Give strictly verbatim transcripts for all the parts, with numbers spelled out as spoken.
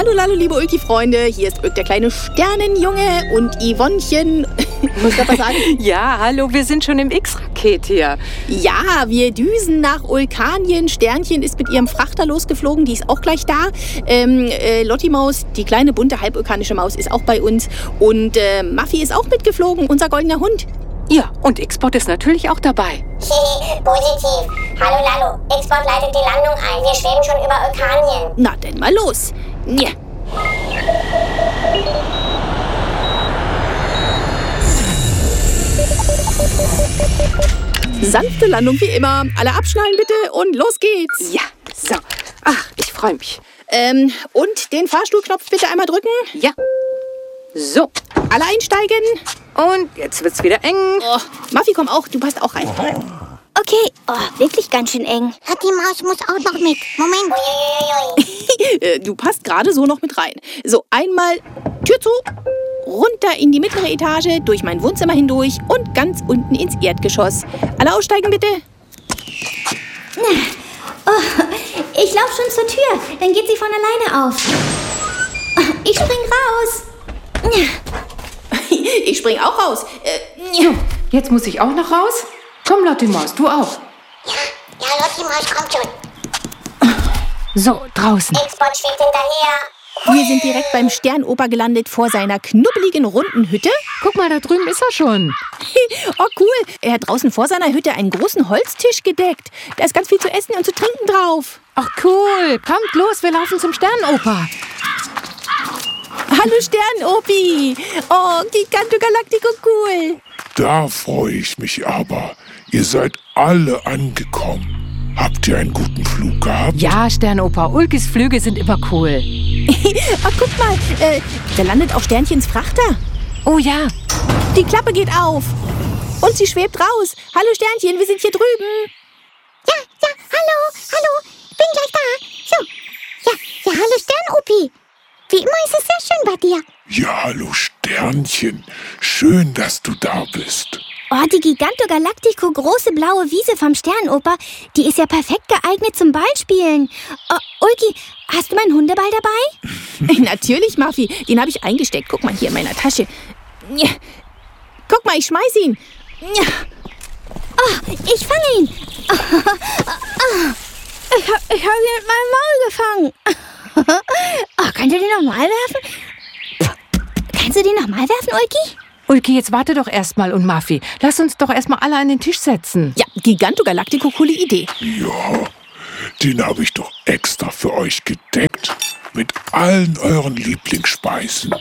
Hallo, hallo, liebe Ulki-Freunde. Hier ist Ulk, der kleine Sternenjunge und Yvonnechen. Muss ich was sagen? Ja, hallo, wir sind schon im X-Raket hier. Ja, wir düsen nach Ulkanien. Sternchen ist mit ihrem Frachter losgeflogen, die ist auch gleich da. Ähm, äh, Lotti-Maus, die kleine bunte halbvulkanische Maus, ist auch bei uns. Und äh, Muffy ist auch mitgeflogen, unser goldener Hund. Ja, und X-Bot ist natürlich auch dabei. Positiv. Hallo Lalo, X-Bot leitet die Landung ein. Wir schweben schon über Ulkanien. Na, denn mal los. Ja. Sanfte Landung wie immer. Alle abschnallen bitte und los geht's. Ja, so. Ach, ich freue mich. Ähm, und den Fahrstuhlknopf bitte einmal drücken. Ja. So. Alle einsteigen. Und jetzt wird's wieder eng. Oh, Muffy, komm auch. Du passt auch rein. Okay, oh, wirklich ganz schön eng. Hat die Maus muss auch noch mit. Moment. Äh, du passt gerade so noch mit rein. So, einmal Tür zu, runter in die mittlere Etage, durch mein Wohnzimmer hindurch und ganz unten ins Erdgeschoss. Alle aussteigen bitte. Oh, ich laufe schon zur Tür, dann geht sie von alleine auf. Ich spring raus. Ich spring auch raus. Äh, So, jetzt muss ich auch noch raus. Komm, Lotti-Maus, du auch. Ja, ja, Lotti Maus kommt schon. So, draußen. X-Bot schwebt hinterher. Wir sind direkt beim Sternoper gelandet vor seiner knubbeligen runden Hütte. Guck mal, da drüben ist er schon. Oh cool, er hat draußen vor seiner Hütte einen großen Holztisch gedeckt. Da ist ganz viel zu essen und zu trinken drauf. Ach cool, kommt los, wir laufen zum Sternenoper. Hallo Sternopi. Oh, Giganto Galactico cool. Da freue ich mich aber. Ihr seid alle angekommen. Habt ihr einen guten Flug gehabt? Ja, Sternenoper, Ulkis Flüge sind immer cool. Oh, guck mal, äh, da landet auch Sternchens Frachter. Oh ja. Die Klappe geht auf. Und sie schwebt raus. Hallo Sternchen, wir sind hier drüben. Ja, ja, hallo, hallo. Bin gleich da. So. Ja, ja, hallo Sternopi. Wie immer ist es sehr schön bei dir. Ja, hallo Sternchen. Schön, dass du da bist. Oh, die Giganto Galactico große blaue Wiese vom Sternenoper, die ist ja perfekt geeignet zum Ballspielen. Oh, Ulki, hast du meinen Hundeball dabei? Natürlich, Muffy. Den habe ich eingesteckt. Guck mal hier in meiner Tasche. Ja. Guck mal, ich schmeiß ihn. Ja. Oh, ich fange ihn. Oh, oh, ich habe ich hab ihn mit meinem Maul gefangen. Oh, könnt ihr den nochmal werfen? Kannst du den nochmal werfen, Ulki? Ulki, jetzt warte doch erstmal und Muffy. Lass uns doch erstmal alle an den Tisch setzen. Ja, Giganto Galactico, coole Idee. Ja, den habe ich doch extra für euch gedeckt. Mit allen euren Lieblingsspeisen.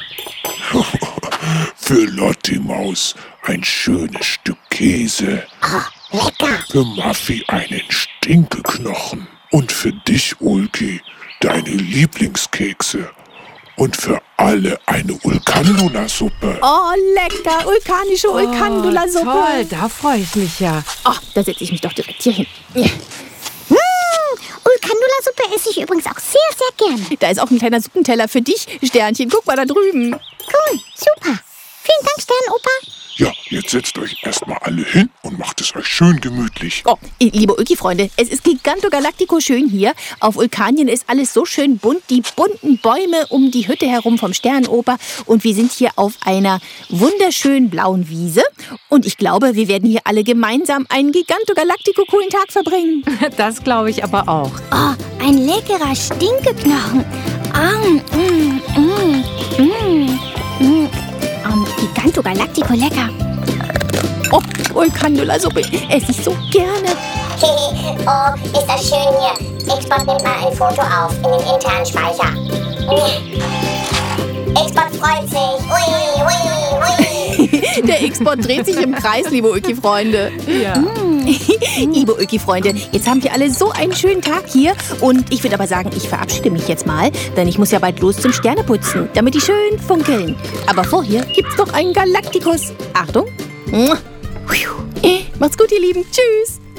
Für Lotti-Maus ein schönes Stück Käse. Oh, lecker. Für Muffy einen Stinkeknochen. Und für dich, Ulki, deine Lieblingskekse. Und für alle eine Ulkandula-Suppe. Oh, lecker. Vulkanische Ulkandula-Suppe. Oh, toll, da freue ich mich ja. Oh, da setze ich mich doch direkt hier hin. Ja. Mmh, Ulkandula-Suppe esse ich übrigens auch sehr, sehr gerne. Da ist auch ein kleiner Suppenteller für dich, Sternchen. Guck mal da drüben. Cool, super. Vielen Dank, Sternenoper. Ja, jetzt setzt euch erstmal alle hin und macht es euch schön gemütlich. Oh, liebe Ulki-Freunde, es ist Giganto Galactico schön hier. Auf Ulkanien ist alles so schön bunt. Die bunten Bäume um die Hütte herum vom Sternenoper. Und wir sind hier auf einer wunderschönen blauen Wiese. Und ich glaube, wir werden hier alle gemeinsam einen Giganto Galactico coolen Tag verbringen. Das glaube ich aber auch. Oh, ein leckerer Stinkeknochen. Ah, mm, mm, mm, mm. Um, Giganto Galactico lecker. Oh, Ulkandula-Suppe esse ich so gerne. Oh, ist das schön hier. X-Bot nimmt mal ein Foto auf in den internen Speicher. X-Bot freut sich. Ui, ui, ui. Der X-Bot dreht sich im Kreis, liebe Ulki-Freunde. Ja. Liebe Ulki-Freunde, jetzt haben wir alle so einen schönen Tag hier. Und ich würde aber sagen, ich verabschiede mich jetzt mal, denn ich muss ja bald los zum Sterneputzen, damit die schön funkeln. Aber vorher gibt's noch einen Galaktikus. Achtung. Macht's gut, ihr Lieben. Tschüss.